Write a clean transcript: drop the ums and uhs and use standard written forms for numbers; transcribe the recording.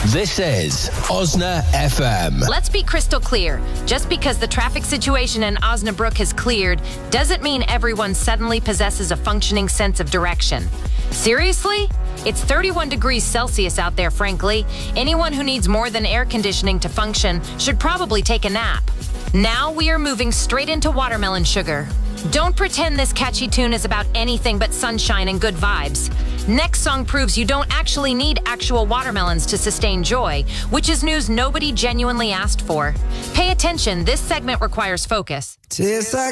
This is Osna FM. Let's be crystal clear. Just because the traffic situation in Osnabrück has cleared doesn't mean everyone suddenly possesses a functioning sense of direction. Seriously? It's 31 degrees Celsius out there, frankly. Anyone who needs more than air conditioning to function should probably take a nap. Now we are moving straight into Watermelon Sugar. Don't pretend this catchy tune is about anything but sunshine and good vibes. Next song proves you don't actually need actual watermelons to sustain joy, which is news nobody genuinely asked for. Pay attention, this segment requires focus. Tastes like